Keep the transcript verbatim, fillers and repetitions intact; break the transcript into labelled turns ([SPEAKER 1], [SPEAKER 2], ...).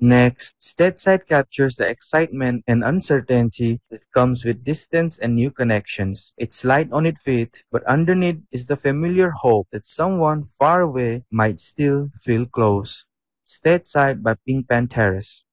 [SPEAKER 1] Next, Stateside captures the excitement and uncertainty that comes with distance and new connections. It's light on its feet, but underneath is the familiar hope that someone far away might still feel close. Stateside by Pink Panthers.